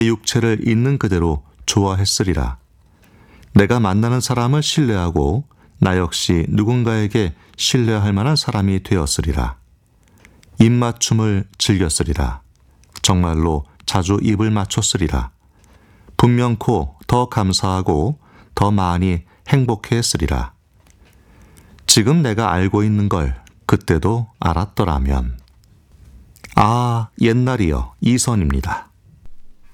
육체를 있는 그대로 좋아했으리라. 내가 만나는 사람을 신뢰하고 나 역시 누군가에게 신뢰할 만한 사람이 되었으리라. 입맞춤을 즐겼으리라. 정말로 자주 입을 맞췄으리라. 분명코 더 감사하고 더 많이 행복해했으리라. 지금 내가 알고 있는 걸 그때도 알았더라면. 아, 옛날이여. 이선입니다.